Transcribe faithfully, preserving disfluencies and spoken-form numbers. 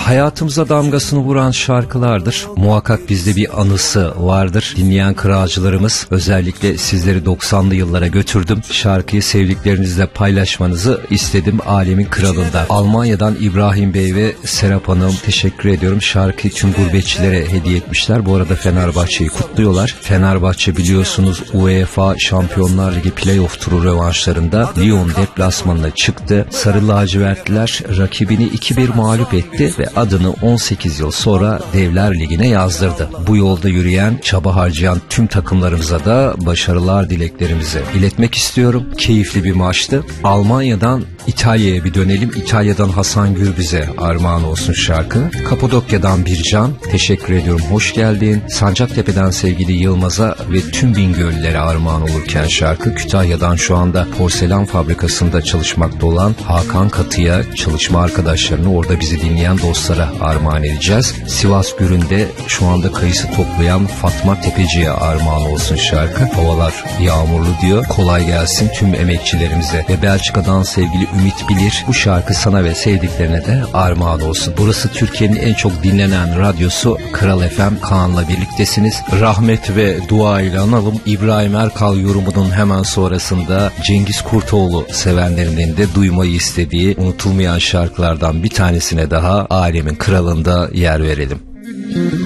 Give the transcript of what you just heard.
hayatımıza damgasını vuran şarkılardır. Muhakkak bizde bir anısı vardır. Dinleyen kralcılarımız, özellikle sizleri doksanlı yıllara götürdüm. Şarkıyı sevdiklerinizle paylaşmanızı istedim Alemin Kralı'nda. Almanya'dan İbrahim Bey ve Serap Hanım, teşekkür ediyorum. Şarkıyı tüm gurbetçilere hediye etmişler. Bu arada Fenerbahçe'yi kutluyorlar. Fenerbahçe biliyorsunuz UEFA Şampiyonlar Ligi Playoff turu rövanşlarında Lyon deplasmanına çıktı. Sarı lacivertliler rakibini iki bir mağlup etti ve adını on sekiz yıl sonra Devler Ligi'ne yazdırdı. Bu yolda yürüyen, çaba harcayan tüm takımlarımıza da başarılar dileklerimizi iletmek istiyorum. Keyifli bir maçtı. Almanya'dan İtalya'ya bir dönelim. İtalya'dan Hasan Gürbüz'e armağan olsun şarkı. Kapadokya'dan Bircan, teşekkür ediyorum. Hoş geldin. Sancaktepe'den sevgili Yılmaz'a ve tüm Bingöllülere armağan olurken şarkı. Kütahya'dan şu anda porselen fabrikasında çalışmakta olan Hakan Katı'ya, çalışma arkadaşlarını, orada bizi dinleyen dostlara armağan edeceğiz. Sivas Gürün'de şu anda kayısı toplayan Fatma Tepeci'ye armağan olsun şarkı. Havalar yağmurlu diyor. Kolay gelsin tüm emekçilerimize. Ve Belçika'dan sevgili Ümit Bilir, bu şarkı sana ve sevdiklerine de armağan olsun. Burası Türkiye'nin en çok dinlenen radyosu Kral F M. Kaan'la birliktesiniz. Rahmet ve dua ile analım. İbrahim Erkal yorumunun hemen sonrasında Cengiz Kurtoğlu sevenlerinin de duymayı istediği unutulmayan şarkılardan bir tanesine daha Alemin Kralı'nda yer verelim.